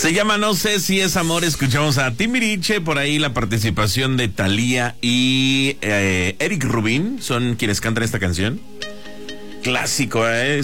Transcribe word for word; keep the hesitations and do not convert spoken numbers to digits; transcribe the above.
Se llama No sé si es amor. Escuchamos a Timbiriche, por ahí la participación de Thalía y eh, Eric Rubin son quienes cantan esta canción. Clásico, ¿eh?